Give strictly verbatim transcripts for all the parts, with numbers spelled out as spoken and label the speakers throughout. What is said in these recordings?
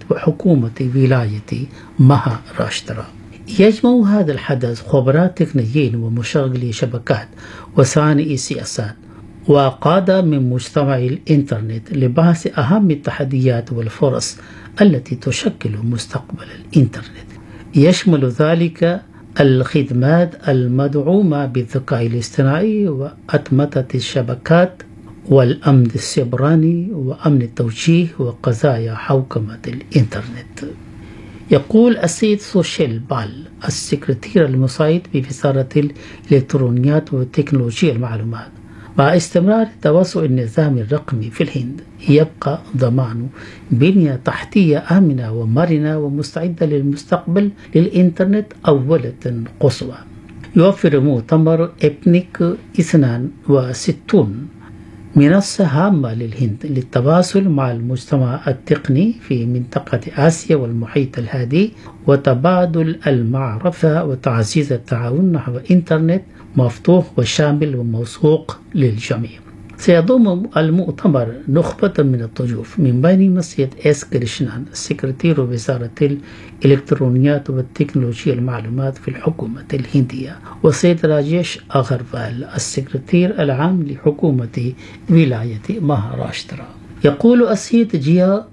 Speaker 1: وحكومة ولاية مهاراشترا. يجمع هذا الحدث خبراء تقنيين ومشغلي شبكات وصانعي سياسات وقادة من مجتمع الإنترنت لبحث أهم التحديات والفرص التي تشكل مستقبل الإنترنت. يشمل ذلك الخدمات المدعومة بالذكاء الاصطناعي وأتمتة الشبكات والأمن السيبراني وأمن التوجيه وقضايا حوكمة الإنترنت. يقول السيد سوشيل بال السكرتير المساعد بوزارة الإلكترونيات وتكنولوجيا المعلومات: مع استمرار توسع النظام الرقمي في الهند يبقى ضمان بنية تحتية آمنة ومرنة ومستعدة للمستقبل للإنترنت أولة قصوى. يوفر مؤتمر إبنيك اثنين وستين منصة هامة للهند للتواصل مع المجتمع التقني في منطقة آسيا والمحيط الهادي وتبادل المعرفة وتعزيز التعاون نحو إنترنت مفتوح وشامل وموثوق للجميع. سيضم المؤتمر نخبة من الضيوف من بين السيد إس كريشنان سكرتير وزارة الإلكترونيات والتكنولوجيا المعلومات في الحكومة الهندية، والسيد راجيش أغروال السكرتير العام لحكومة ولاية مهاراشترا. يقول السيد جيا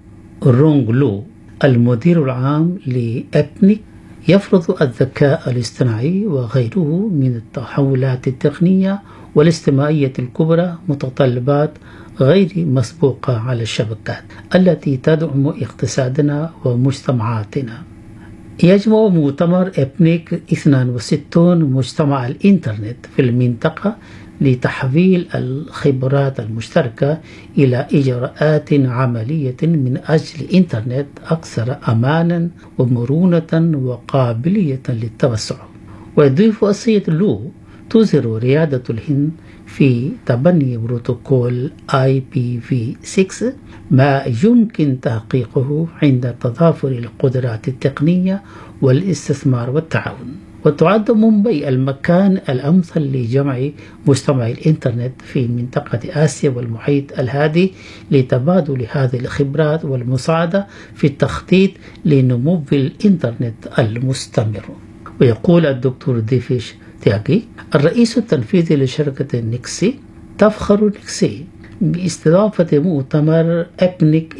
Speaker 1: رونغلو المدير العام لإبنيك: يفرض الذكاء الاصطناعي وغيره من التحولات التقنية والاجتماعية الكبرى متطلبات غير مسبوقة على الشبكات التي تدعم اقتصادنا ومجتمعاتنا. يجمع مؤتمر إبنيك اثنين وستين مجتمع الإنترنت في المنطقة لتحويل الخبرات المشتركة إلى إجراءات عملية من أجل إنترنت أكثر أمانا ومرونة وقابلية للتوسع. ويضيف السيد لو: تظهر ريادة الهند في تبني بروتوكول آي بي في ستة ما يمكن تحقيقه عند تضافر القدرات التقنية والاستثمار والتعاون. وتعد مومباي المكان الأمثل لجمع مجتمع الإنترنت في منطقة آسيا والمحيط الهادي لتبادل هذه الخبرات والمساعدة في التخطيط لنمو الإنترنت المستمر. ويقول الدكتور ديفيش تياغي الرئيس التنفيذي لشركة نيكسي: تفخر نيكسي باستضافة مؤتمر إبنيك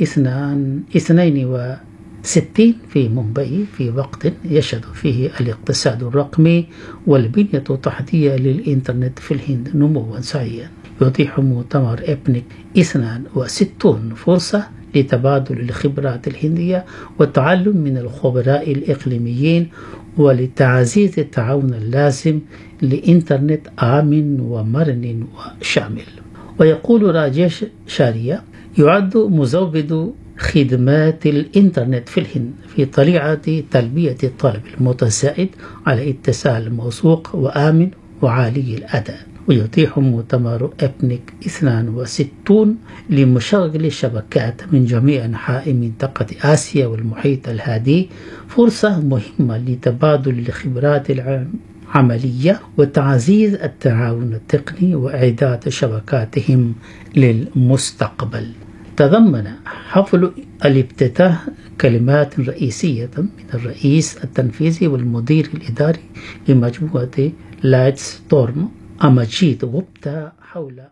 Speaker 1: اثنين وستين في مومباي في وقت يشهد فيه الاقتصاد الرقمي والبنية التحتية للإنترنت في الهند نموا سعيا. يتيح مؤتمر إبنيك اثنين وستين فرصة لتبادل الخبرات الهندية والتعلم من الخبراء الإقليميين ولتعزيز التعاون اللازم لإنترنت آمن ومرن وشامل. ويقول راجيش شاريا: يعد مزود خدمات الإنترنت في الهند في طليعة تلبية الطلب المتزايد على اتصال موثوق وآمن وعالي الأداء. ويتيح مؤتمر إبنيك اثنين وستين لمشغلي الشبكات من جميع أنحاء منطقة آسيا والمحيط الهادي فرصة مهمة لتبادل الخبرات العملية وتعزيز التعاون التقني وإعداد شبكاتهم للمستقبل. تضمن حفل الافتتاح كلمات رئيسية من الرئيس التنفيذي والمدير الإداري لمجموعة لايت ستورم أمجيد غبتا حول.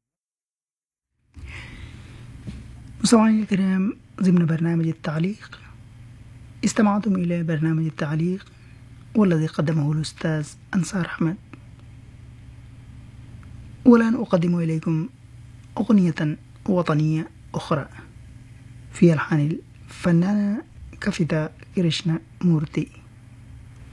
Speaker 2: مستمعينا الكرام، ضمن برنامج التعليق استمعتم إلى برنامج التعليق والذي قدمه الأستاذ أنصار أحمد. والآن أقدم إليكم أغنية وطنية أخرى في ألحان الفنانة كافيتا كريشنا مورتي.